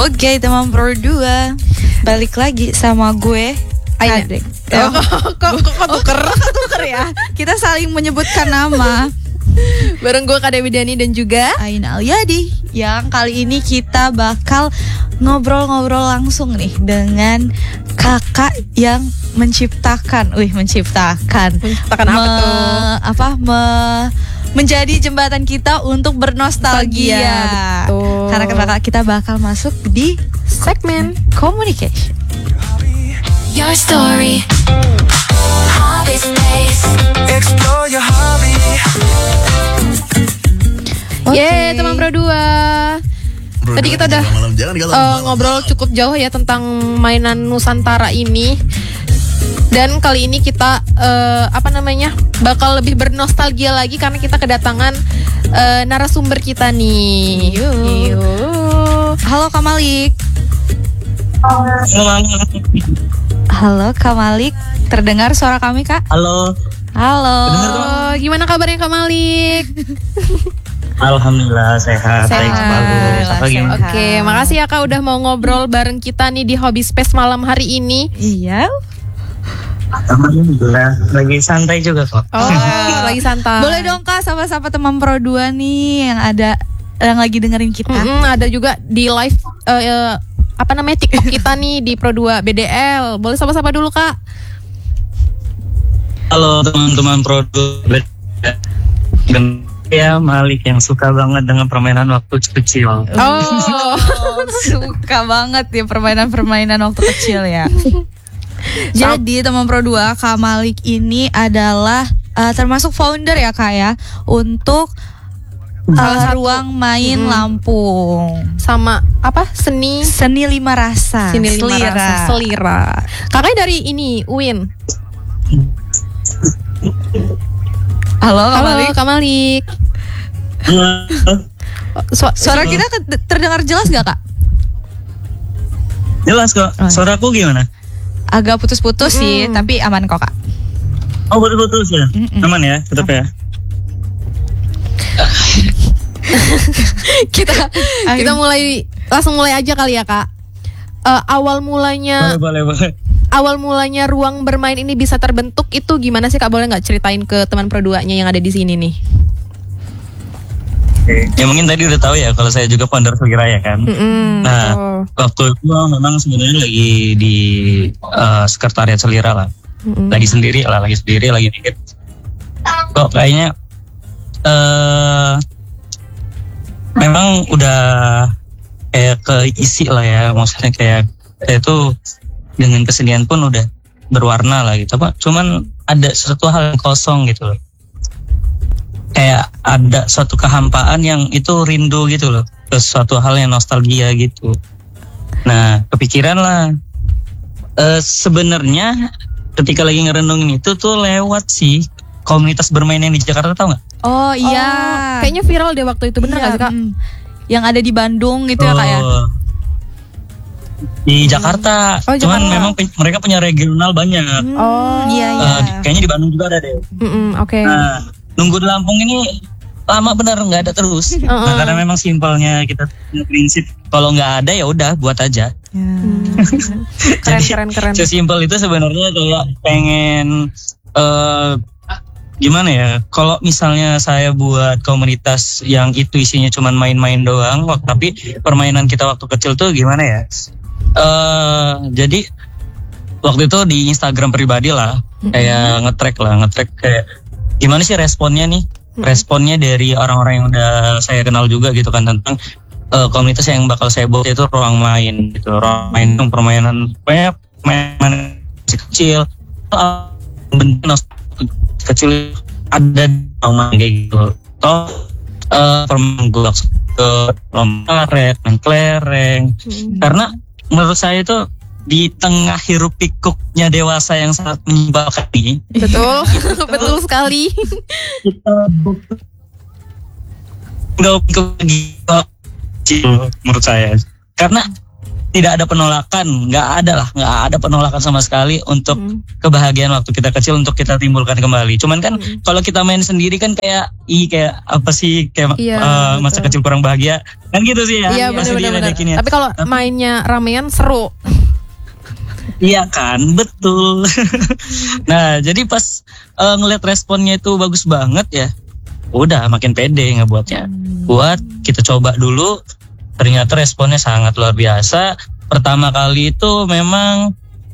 Oke, teman Pro 2, balik lagi sama gue Aina. Kok tuker ya? Kita saling menyebutkan nama. Bareng gue Kak Dewi Dani dan juga Aina Alyadi. Yang kali ini kita bakal ngobrol-ngobrol langsung nih dengan kakak yang menciptakan apa tuh? Menjadi jembatan kita untuk bernostalgia. Betul. Karena kita bakal masuk di segmen communication. Your story, hobby space. Explore your hobby. Yeay, teman Pro 2. Tadi kita udah ngobrol cukup jauh ya tentang mainan Nusantara ini. Dan kali ini kita bakal lebih bernostalgia lagi karena kita kedatangan narasumber kita nih. Halo Kak Malik. Halo Kak Malik, terdengar suara kami Kak? Halo. Gimana kabarnya Kak Malik? Alhamdulillah sehat. Baik selalu. Oke, makasih ya Kak udah mau ngobrol bareng kita nih di Hobby Space malam hari ini. Iya. Alhamdulillah, lagi santai juga kok. Oh, lagi santai. Boleh dong Kak sapa-sapa teman Pro 2 nih yang lagi dengerin kita. Ada juga di live TikTok kita nih di Pro 2 BDL. Boleh sapa-sapa dulu Kak. Halo teman-teman Pro 2. Dan ya Malik yang suka banget dengan permainan waktu kecil. Oh, suka banget ya permainan waktu kecil ya. Jadi teman Pro 2, Kak Malik ini adalah termasuk founder ya Kak ya untuk ruang main Lampung. Sama apa? Seni Lima Rasa. Selira. Kakaknya dari ini UIN. Halo Kak Malik. Suara kita terdengar jelas gak Kak? Jelas kok. Suaraku gimana? Agak putus-putus sih, tapi aman kok Kak. Oh putus-putus ya? Aman ya, tetap ya. kita langsung mulai aja kali ya Kak. Awal mulanya ruang bermain ini bisa terbentuk itu gimana sih Kak? Boleh nggak ceritain ke teman Pro 2-nya yang ada di sini nih? Ya mungkin tadi udah tahu ya kalau saya juga founder Selira ya kan. Nah waktu itu memang sebenarnya lagi di sekretariat Selira lah. Lagi sendiri, lagi dikit. Kok kayaknya memang udah kayak keisi lah ya, maksudnya kayak itu dengan kesenian pun udah berwarna lah gitu. Cuman ada sesuatu hal yang kosong gitu loh. Kayak ada suatu kehampaan yang itu rindu gitu loh, ke suatu hal yang nostalgia gitu. Nah kepikiran lah, sebenarnya ketika lagi ngerenungin itu tuh lewat sih komunitas bermain yang di Jakarta, tau gak? Oh iya, kayaknya viral deh waktu itu, bener gak sih Kak? Yang ada di Bandung gitu ya Kak ya? Di Jakarta, cuman memang mereka punya regional banyak. Iya. Kayaknya di Bandung juga ada deh. Oke. Nah, nunggu di Lampung ini lama benar nggak ada terus. Nah, karena memang simpelnya kita punya prinsip kalau nggak ada ya udah buat aja. Keren. Sesimpel itu sebenarnya kayak pengen gimana ya? Kalau misalnya saya buat komunitas yang itu isinya cuma main-main doang, tapi permainan kita waktu kecil tuh gimana ya? Jadi waktu itu di Instagram pribadi lah, kayak nge-track kayak gimana sih responnya dari orang-orang yang udah saya kenal juga gitu kan tentang komunitas yang bakal saya buat itu ruang main gitu, ruang main permainan mainan kecil, bentuk kecil ada ruang main kayak gitu. Permainan gulak ke lomba main kelereng, karena menurut saya itu di tengah hiruk pikuknya dewasa yang sangat menyebalkan ini. Betul sekali. Kita nggak menurut saya, karena tidak ada penolakan, nggak ada penolakan sama sekali untuk kebahagiaan waktu kita kecil untuk kita timbulkan kembali. Cuman kan kalau kita main sendiri kan kayak apa sih kayak masa kecil kurang bahagia kan gitu sih ya. Iya benar. Tapi kalau mainnya ramean seru. Iya kan, betul. Nah jadi pas ngeliat responnya itu bagus banget ya, udah makin pede ngebuatnya. Buat kita coba dulu. Ternyata responnya sangat luar biasa. Pertama kali itu memang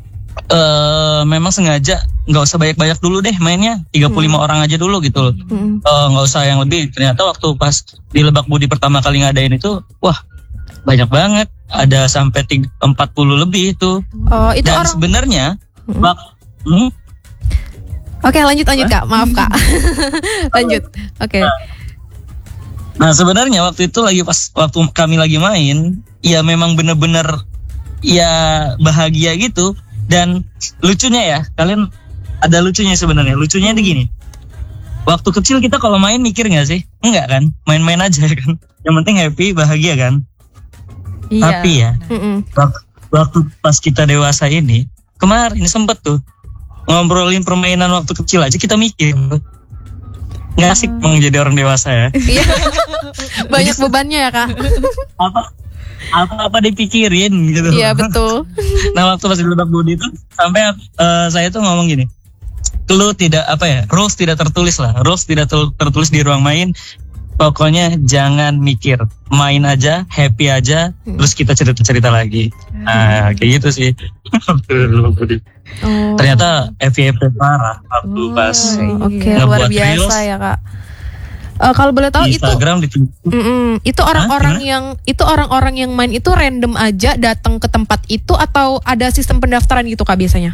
sengaja nggak usah banyak-banyak dulu deh mainnya, 35 orang aja dulu gitu loh. Nggak usah yang lebih. Ternyata waktu pas di Lebak Budi pertama kali ngadain itu, wah banyak banget, ada sampai 40 lebih itu. Itu dan orang sebenarnya Oke, lanjut Kak, maaf Kak. Lanjut. Oke. Nah sebenarnya waktu itu waktu kami lagi main, ya memang bener-bener ya bahagia gitu. Dan lucunya ya, kalian ada lucunya sebenarnya. Lucunya itu gini, waktu kecil kita kalau main mikir nggak sih? Enggak kan, main-main aja kan. Yang penting happy, bahagia kan. Iya. Tapi ya, waktu pas kita dewasa ini, kemarin sempet tuh ngobrolin permainan waktu kecil aja kita mikir. Nggak asik menjadi orang dewasa ya. Iya. Banyak bebannya ya Kak. Apa dipikirin gitu. Iya betul. Nah waktu pas di Lebak Budi itu sampai saya tuh ngomong gini, rules tidak tertulis lah, rules tidak tertulis di ruang main. Pokoknya jangan mikir, main aja, happy aja, terus kita cerita lagi. Nah kayak gitu sih. Ternyata FYP parah waktu pas luar biasa ya Kak. Kalau boleh tahu Instagram itu orang-orang yang main itu random aja datang ke tempat itu atau ada sistem pendaftaran gitu Kak biasanya?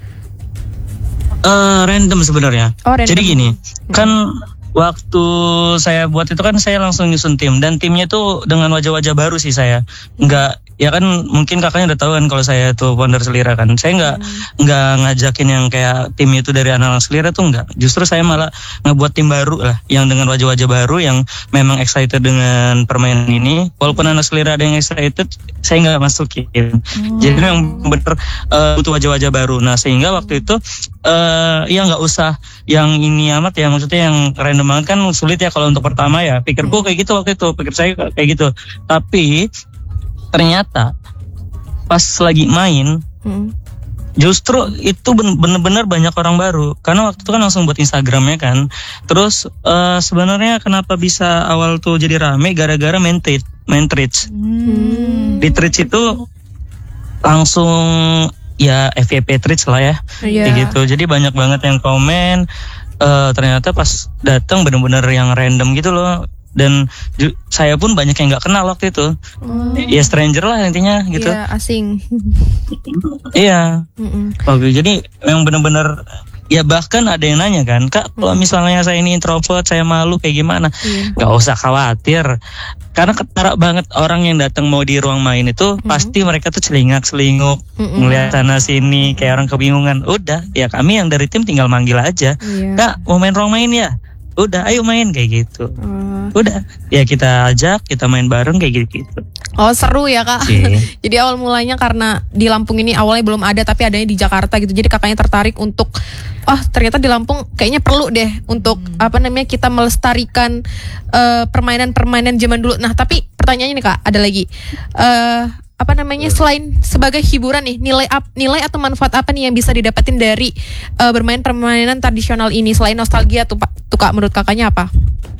Random sebenarnya. Random. Jadi gini, kan waktu saya buat itu kan saya langsung nyusun tim, dan timnya tuh dengan wajah-wajah baru sih saya. Enggak, ya kan mungkin kakaknya udah tahu kan kalau saya tuh founder Selira kan. Saya enggak ngajakin yang kayak tim itu dari anak-anak Selira tuh enggak. Justru saya malah ngebuat tim baru lah yang dengan wajah-wajah baru yang memang excited dengan permainan ini. Walaupun anak Selira ada yang excited, saya enggak masukin. Jadi memang bener butuh wajah-wajah baru. Nah, sehingga waktu itu ya enggak usah yang ini amat ya, maksudnya yang random banget kan sulit ya kalau untuk pertama ya. Pikirku kayak gitu waktu itu, pikir saya kayak gitu. Tapi ternyata pas lagi main justru itu bener-bener banyak orang baru, karena waktu itu kan langsung buat Instagramnya kan. Terus sebenarnya kenapa bisa awal tuh jadi rame gara-gara main Twitch. Di Twitch itu langsung ya FYP Twitch lah ya, kayak gitu. Jadi banyak banget yang komen. Ternyata pas datang bener-bener yang random gitu loh. Dan saya pun banyak yang nggak kenal waktu itu. Ya stranger lah intinya gitu. Iya, asing. Iya. Jadi yang benar-benar ya, bahkan ada yang nanya kan, Kak, kalau misalnya saya ini introvert, saya malu kayak gimana? Nggak usah khawatir. Karena ketara banget orang yang datang mau di ruang main itu pasti mereka tuh celingak-celinguk, ngeliat sana sini kayak orang kebingungan. Udah, ya kami yang dari tim tinggal manggil aja. Kak, mau main ruang main ya? Udah, ayo main kayak gitu. Udah, ya kita ajak, kita main bareng kayak gitu. Oh, seru ya Kak. Jadi awal mulanya karena di Lampung ini awalnya belum ada, tapi adanya di Jakarta gitu. Jadi kakaknya tertarik untuk, ternyata di Lampung kayaknya perlu deh untuk kita melestarikan permainan-permainan zaman dulu. Nah, tapi pertanyaannya nih Kak, ada lagi. Selain sebagai hiburan nih, nilai atau manfaat apa nih yang bisa didapatin dari bermain permainan tradisional ini selain nostalgia tuh Kak, menurut kakaknya apa?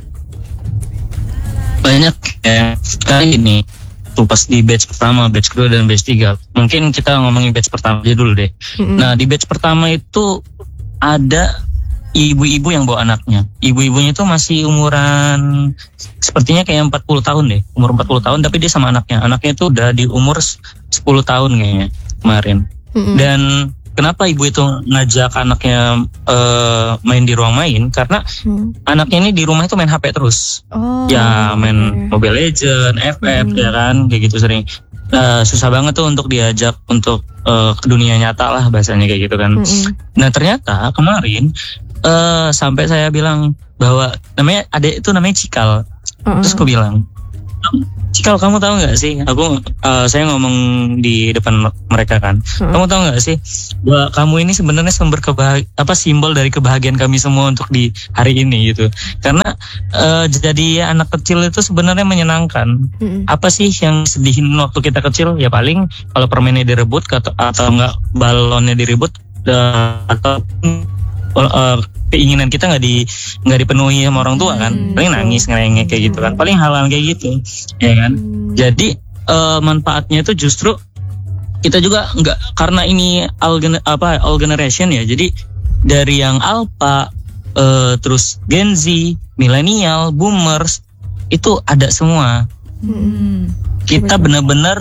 Banyak ya. Kali ini tuh pas di batch pertama, batch kedua dan batch 3. Mungkin kita ngomongin batch pertama aja dulu deh. Nah, di batch pertama itu ada ibu-ibu yang bawa anaknya. Ibu-ibunya itu masih umuran sepertinya kayak 40 tahun deh. Umur 40 tahun tapi dia sama anaknya. Anaknya itu udah di umur 10 tahun kayaknya kemarin. Dan kenapa ibu itu ngajak anaknya main di ruang main? Karena anaknya ini di rumah itu main HP terus. Main Mobile Legends, FF ya kan, kayak gitu sering. Susah banget tuh untuk diajak untuk ke dunia nyata lah bahasanya kayak gitu kan. Nah, ternyata kemarin sampai saya bilang bahwa namanya Cikal. Terus aku bilang, Cikal, kamu tahu nggak sih? Saya ngomong di depan mereka kan. Kamu tahu nggak sih bahwa kamu ini sebenarnya sumber simbol dari kebahagiaan kami semua untuk di hari ini gitu. Karena jadi anak kecil itu sebenarnya menyenangkan. Apa sih yang sedihin waktu kita kecil? Ya paling kalau permennya direbut atau nggak balonnya diribut atau keinginan kita nggak dipenuhi sama orang tua kan, paling nangis ngerengek kayak gitu kan, paling hal-hal kayak gitu ya kan. Jadi manfaatnya itu justru kita juga nggak, karena ini all generation ya, jadi dari yang alpha terus Gen Z, milenial, boomers itu ada semua. Kita benar-benar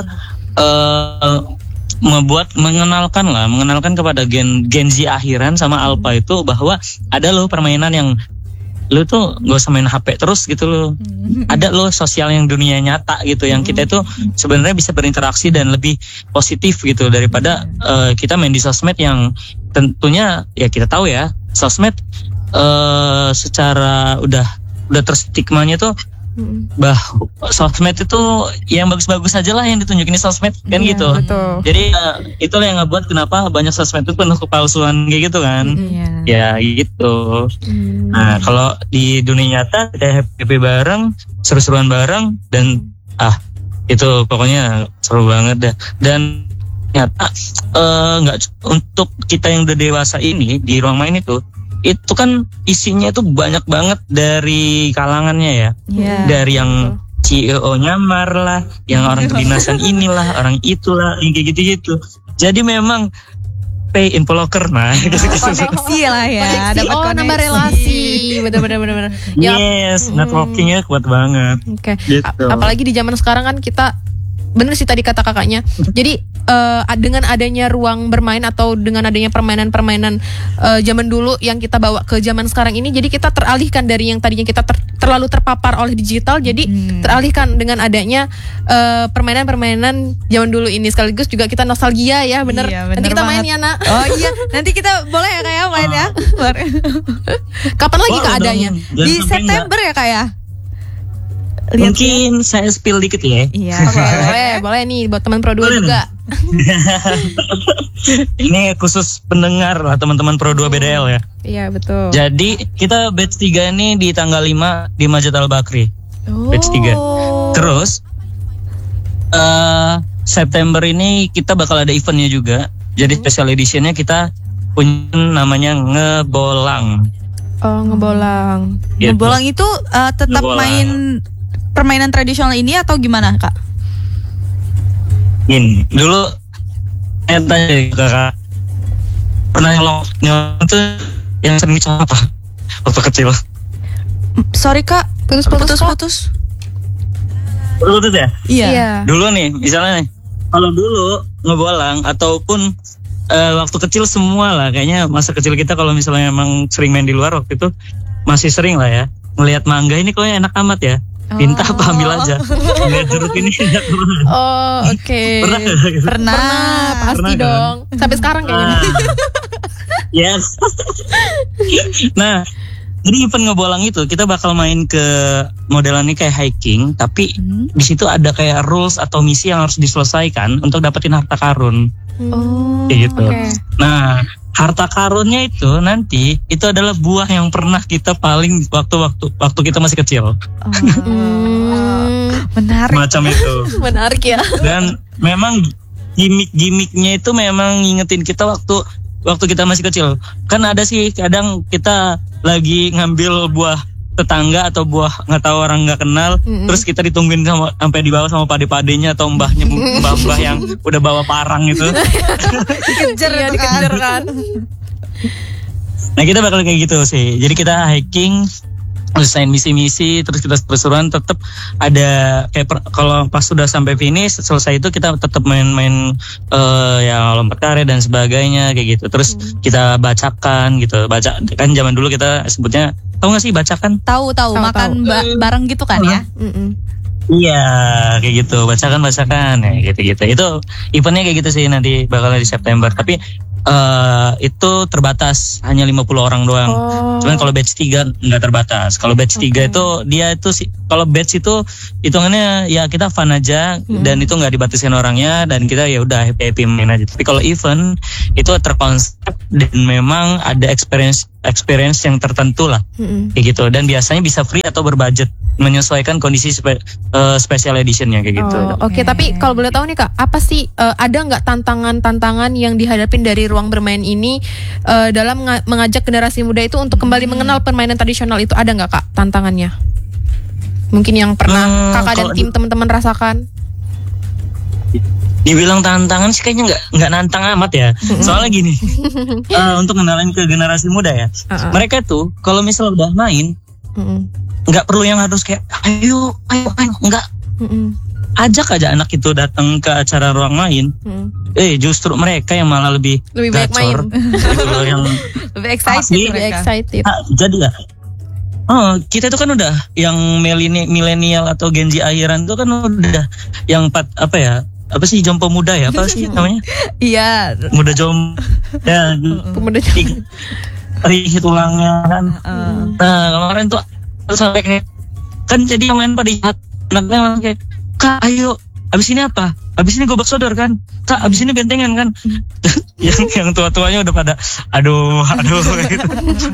mengenalkan kepada Gen Z akhiran sama alpha itu bahwa ada loh permainan yang lo tuh gak usah main HP terus gitu loh. Ada loh sosial yang dunia nyata gitu, yang kita itu sebenarnya bisa berinteraksi dan lebih positif gitu daripada kita main di sosmed yang tentunya ya kita tahu ya, sosmed secara udah terstigmanya tuh sosmed itu yang bagus-bagus aja lah yang ditunjukin di sosmed kan gitu. Betul. Jadi itulah yang ngebuat kenapa banyak sosmed itu penuh kepalsuan kayak gitu kan. Ya gitu. Nah kalau di dunia nyata kita happy bareng, seru-seruan bareng, dan itu pokoknya seru banget dah. Dan nyata nggak untuk kita yang udah dewasa ini di ruang main itu kan isinya itu banyak banget dari kalangannya ya. Dari yang CEO nyamar lah, yang orang kedinasan inilah, orang itulah, yang kayak gitu-gitu. Jadi memang pay info locker, koneksi lah ya, dapat koneksi, nambah relasi, bener. Yes, networkingnya kuat banget. Oke. Gitu. Apalagi di zaman sekarang kan kita, bener sih tadi kata kakaknya. Jadi dengan adanya ruang bermain atau dengan adanya permainan-permainan zaman dulu yang kita bawa ke zaman sekarang ini, jadi kita teralihkan dari yang tadinya kita terlalu terpapar oleh digital, jadi teralihkan dengan adanya permainan-permainan zaman dulu ini, sekaligus juga kita nostalgia ya, bener. Iya, bener nanti kita banget. main ya nak. Oh iya, nanti kita boleh ya kayak main ya. Kapan lagi kak adanya? Di September ya kak ya? Mungkin saya spill dikit ya. Iya. Boleh nih buat teman Pro 2 juga. Ini khusus pendengar lah, teman-teman Pro 2 BDL ya. Iya betul. Jadi kita batch 3 ini di tanggal 5 di Masjid Al Bakri. Batch 3. Terus September ini kita bakal ada eventnya juga. Jadi special editionnya kita punya namanya Ngebolang. Oh, Ngebolang. Gitu. Ngebolang itu tetap Ngebolang. main permainan tradisional ini atau gimana kak? Ini dulu tanya deh kakak, pernah nyolong itu yang sering dicolong apa waktu kecil? Sorry kak, putus. Betul ya? Iya. Dulu nih, misalnya nih, kalau dulu Ngebolang ataupun waktu kecil semua lah, kayaknya masa kecil kita kalau misalnya emang sering main di luar waktu itu masih sering lah ya, ngelihat mangga ini kok enak amat ya. Minta apa ambil aja. Lihat jeruk ini enak banget. Oh oke. Pernah nggak gitu? Pernah. Pasti Pernah, kan? dong. Sampai sekarang kayaknya. Yes. Nah, jadi event Ngebolang itu kita bakal main ke modelannya kayak hiking, tapi di situ ada kayak rules atau misi yang harus diselesaikan untuk dapetin harta karun. Kayak gitu. Oke. Nah, harta karunnya itu nanti itu adalah buah yang pernah kita paling waktu kita masih kecil. Menarik. Macam itu. Menarik ya. Dan memang gimmick-gimmicknya itu memang ngingetin kita waktu kita masih kecil. Kan ada sih kadang kita lagi ngambil buah tetangga atau buah nggak tahu orang nggak kenal, terus kita ditungguin sampai di bawah sama pade-padenya atau mbah yang udah bawa parang itu. Dikejar kan. Nah kita bakal kayak gitu sih. Jadi kita hiking, selesai misi-misi, terus kita seru-seruan, tetap ada kayak kalau pas sudah sampai finish selesai itu kita tetap main-main ya lompat karet dan sebagainya kayak gitu. Terus kita bacakan gitu. Baca kan zaman dulu kita sebutnya, tahu nggak sih bacakan? Tahu makan bareng gitu kan ya? Iya kayak gitu, bacakan ya gitu. Itu eventnya kayak gitu sih nanti bakal di September. Tapi itu terbatas hanya 50 orang doang. Cuman kalau batch 3 nggak terbatas. Kalau batch 3 itu dia itu kalau batch itu hitungannya ya kita fun aja dan itu nggak dibatasin orangnya dan kita ya udah happy main aja. Tapi kalau event itu terkonsep dan memang ada experience yang tertentu lah kayak gitu, dan biasanya bisa free atau berbudget menyesuaikan kondisi special editionnya kayak gitu. Oke, tapi kalau boleh tahu nih Kak, apa sih ada nggak tantangan yang dihadapin dari ruang bermain ini dalam mengajak generasi muda itu untuk kembali mengenal permainan tradisional itu, ada nggak Kak tantangannya? Mungkin yang pernah Kakak dan tim teman-teman rasakan? Dibilang tantangan sih kayaknya nggak nantang amat ya. Soalnya gini, untuk kenalin ke generasi muda ya, mereka tuh kalau misal udah main nggak perlu yang harus kayak ayo nggak, ajak aja anak itu datang ke acara ruang main. Justru mereka yang malah lebih banyak main, gitu loh, yang lebih excited. Jadi ya, kita itu kan udah yang milenial atau Gen Z akhiran itu kan udah yang apa sih jompo muda ya, apa sih namanya? Iya. Muda jompo. Ya, pemuda jompo. Rihit tulangnya kan. Nah kemarin tuh sampai kayak kan jadi yang main pada lihat anaknya kayak, Kak ayo, abis ini apa? Abis ini gobak sodor kan? Kak abis ini bentengan kan? yang tua-tuanya udah pada aduh gitu.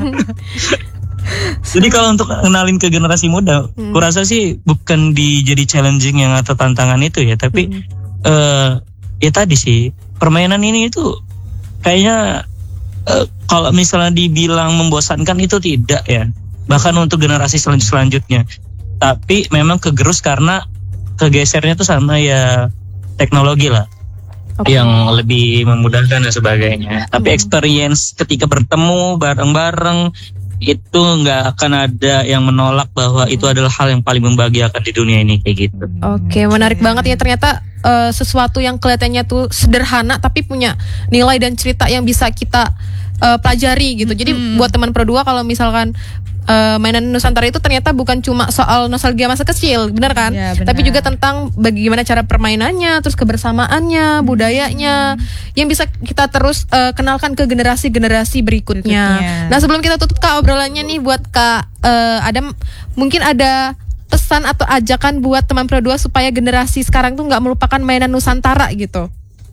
Jadi kalau untuk kenalin ke generasi muda, kurasa sih bukan jadi challenging yang atau tantangan itu ya, tapi ya tadi sih permainan ini itu kayaknya kalau misalnya dibilang membosankan itu tidak ya, bahkan untuk generasi selanjutnya. Tapi memang kegerus karena kegesernya tuh sama ya teknologi lah, yang lebih memudahkan dan sebagainya. Tapi experience ketika bertemu bareng-bareng itu nggak akan ada yang menolak bahwa itu adalah hal yang paling membahagiakan di dunia ini kayak gitu. Oke, menarik banget ya, ternyata sesuatu yang kelihatannya tuh sederhana tapi punya nilai dan cerita yang bisa kita pelajari gitu. Jadi buat teman Pro 2 kalau misalkan mainan Nusantara itu ternyata bukan cuma soal nostalgia masa kecil, benar kan? Ya, benar. Tapi juga tentang bagaimana cara permainannya, terus kebersamaannya, budayanya, yang bisa kita terus kenalkan ke generasi-generasi berikutnya. Nah sebelum kita tutup Kak obrolannya nih, buat Kak Adam, mungkin ada pesan atau ajakan buat teman Pro 2 supaya generasi sekarang tuh nggak melupakan mainan Nusantara gitu.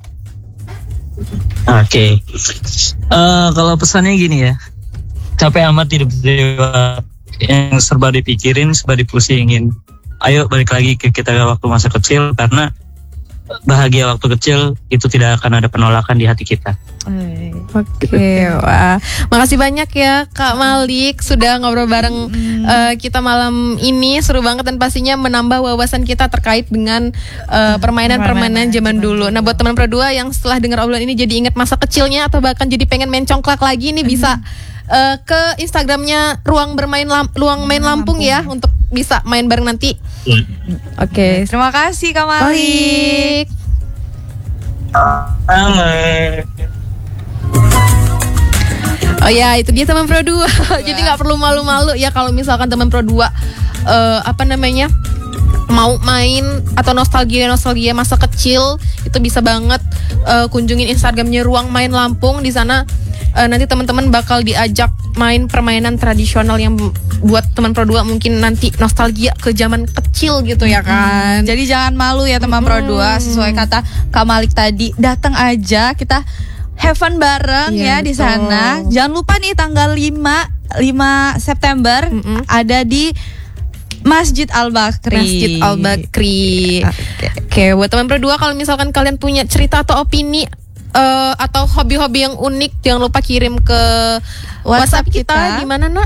Oke. Kalau pesannya gini ya, capek amat hidup dewa, yang serba dipikirin, serba dipusingin. Ayo balik lagi ke kita waktu masa kecil, karena bahagia waktu kecil itu tidak akan ada penolakan di hati kita. Oke, wah, makasih banyak ya Kak Malik sudah ngobrol bareng kita malam ini, seru banget dan pastinya menambah wawasan kita terkait dengan permainan-permainan zaman dulu. Nah buat teman Pro 2 yang setelah dengar obrolan ini jadi ingat masa kecilnya atau bahkan jadi pengen main congklak lagi nih, bisa ke Instagramnya Ruang Main Lampung ya untuk bisa main bareng nanti. Oke, terima kasih Kak Malik. Oh ya, itu dia teman Pro 2. Jadi nggak perlu malu-malu ya kalau misalkan teman Pro 2 mau main atau nostalgia masa kecil, itu bisa banget kunjungin Instagramnya Ruang Main Lampung. Di sana nanti teman-teman bakal diajak main permainan tradisional yang buat teman Pro 2 mungkin nanti nostalgia ke zaman kecil gitu ya kan. Jadi jangan malu ya teman Pro 2, sesuai kata Kak Malik tadi, datang aja, kita have fun bareng ya di sana. Jangan lupa nih tanggal 5 September ada di Masjid Al-Bakri. Oke, buat teman Pro 2 kalau misalkan kalian punya cerita atau opini atau hobi-hobi yang unik, jangan lupa kirim ke WhatsApp kita. Di mana nak?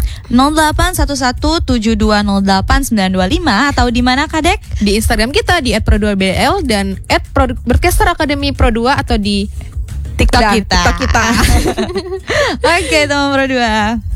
0811720895 atau di mana Kak Dek? Di Instagram kita di @pro2bl dan @broadcaster academy Pro 2 atau di TikTok kita. Oke, teman Pro 2.